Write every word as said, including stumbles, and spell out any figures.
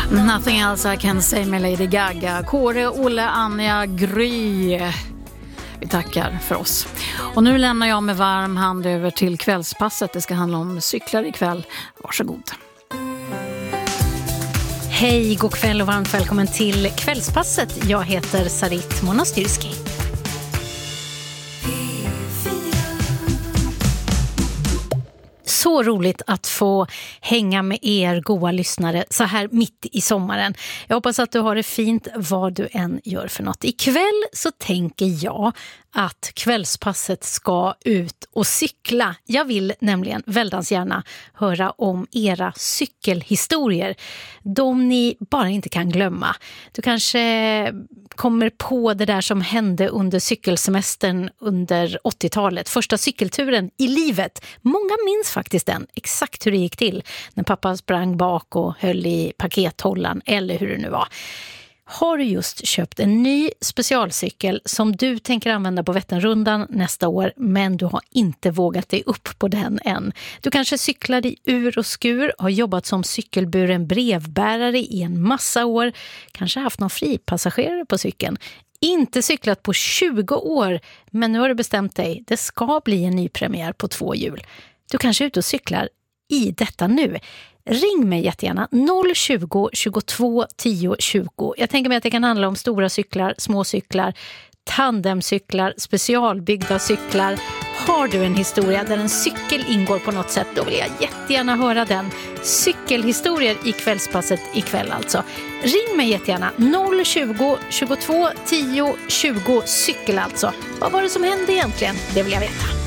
Nothing else I can say med Lady Gaga. Kåre, Olle, Anja, Gry. Vi tackar för oss. Och nu lämnar jag med varm hand över till kvällspasset. Det ska handla om cyklar ikväll. Varsågod. Hej, god kväll och varmt välkommen till kvällspasset. Jag heter Sarit Monastyrski. Så roligt att få hänga med er goda lyssnare så här mitt i sommaren. Jag hoppas att du har det fint vad du än gör för något. Ikväll så tänker jag att kvällspasset ska ut och cykla. Jag vill nämligen väldigt gärna höra om era cykelhistorier. De ni bara inte kan glömma. Du kanske kommer på det där som hände under cykelsemestern under åttiotalet. Första cykelturen i livet. Många minns faktiskt den. Exakt hur det gick till när pappa sprang bak och höll i pakethållaren eller hur det nu var. Har du just köpt en ny specialcykel som du tänker använda på Vätternrundan nästa år, men du har inte vågat dig upp på den än? Du kanske cyklar i ur och skur, har jobbat som cykelburen brevbärare i en massa år, kanske haft någon fripassagerare på cykeln. Inte cyklat på tjugo år, men nu har du bestämt dig. Det ska bli en ny premiär på två hjul. Du kanske är ute och cyklar i detta nu. Ring mig jättegärna noll tjugo, tjugotvå, tio, tjugo. Jag tänker mig att det kan handla om stora cyklar, små cyklar, tandemcyklar, specialbyggda cyklar. Har du en historia där en cykel ingår på något sätt, då vill jag jättegärna höra den. Cykelhistorier i kvällspasset ikväll alltså. Ring mig jättegärna noll tjugo, tjugotvå, tio, tjugo, cykel alltså. Vad var det som hände egentligen? Det vill jag veta.